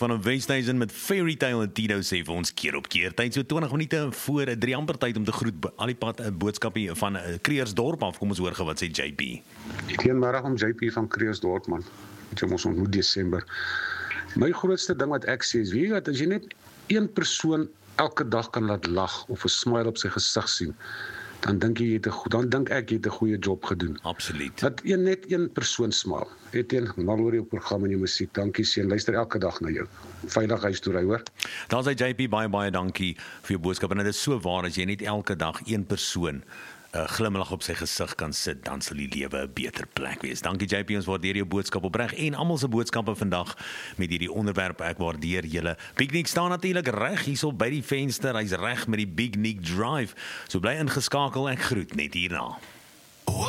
Van 'n Westhuizen met Fairy Tale en Tino sê vir ons keer op keer tyd so 20 minute voor 3 amper tyd om te groet al die pad 'n boodskapie van Kreersdorp af. Kom ons hoor gou wat sê JP. Goeiemôre om JP van Kreersdorp man. Het ons ontmoet Desember. My grootste ding wat ek sê is, weet jy wat, as jy net een persoon elke dag kan laat lag of 'n smile op sy gesig sien, dan dink ek jy het 'n goeie job gedoen. Absoluut. Dat net een persoon smaal. Etienne, mal oor jou program en jou musiek. Dankie seun, luister elke dag na jou. Veilig huis toe ry, hoor. Daar sê JP baie dankie vir jou boodskap en dit is so waar as jy net elke dag een persoon 'n glimlag op sy gesig kan sit, dan sal die lewe 'n beter plek wees. Dankie JP, ons waardeer jou boodskap opreg en almal se boodskappe vandag met hierdie onderwerp. Ek waardeer julle. Big Nick staan natuurlik reg hierso by die venster. Hy's reg met die Big Nick Drive. So bly ingeskakel, ek groet net hierna.